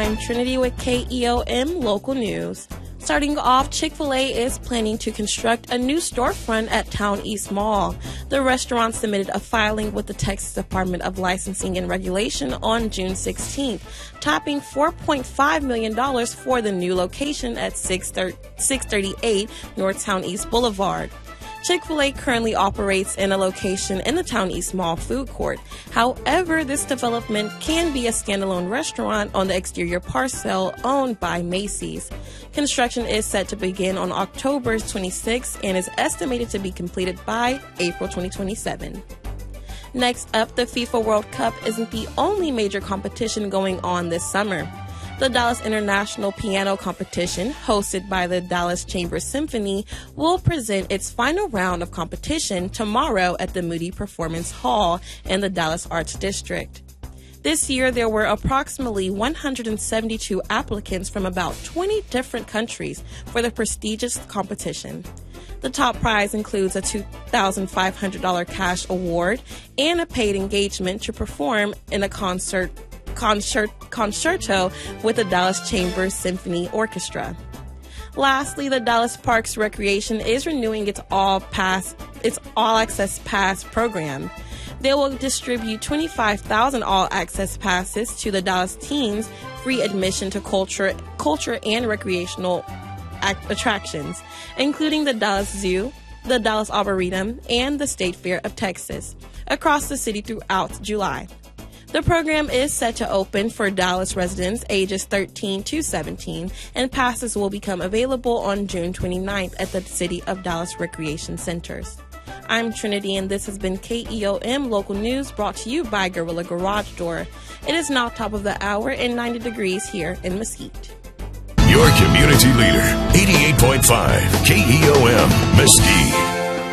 I'm Trinity with KEOM Local News. Starting off, Chick-fil-A is planning to construct a new storefront at Town East Mall. The restaurant submitted a filing with the Texas Department of Licensing and Regulation on June 16th, topping $4.5 million for the new location at 638 North Town East Boulevard. Chick-fil-A currently operates in a location in the Town East Mall food court. However, this development can be a standalone restaurant on the exterior parcel owned by Macy's. Construction is set to begin on October 26 and is estimated to be completed by April 2027. Next up, the FIFA World Cup isn't the only major competition going on this summer. The Dallas International Piano Competition, hosted by the Dallas Chamber Symphony, will present its final round of competition tomorrow at the Moody Performance Hall in the Dallas Arts District. This year, there were approximately 172 applicants from about 20 different countries for the prestigious competition. The top prize includes a $2,500 cash award and a paid engagement to perform in a concerto with the Dallas Chamber Symphony Orchestra. Lastly, the Dallas Parks Recreation is renewing its All Access Pass program. They will distribute 25,000 All Access Passes to the Dallas teens, free admission to culture and recreational attractions, including the Dallas Zoo, the Dallas Arboretum, and the State Fair of Texas, across the city throughout July. The program is set to open for Dallas residents ages 13 to 17, and passes will become available on June 29th at the City of Dallas Recreation Centers. I'm Trinity, and this has been KEOM Local News, brought to you by Gorilla Garage Door. It is now top of the hour and 90 degrees here in Mesquite. Your community leader, 88.5 KEOM Mesquite.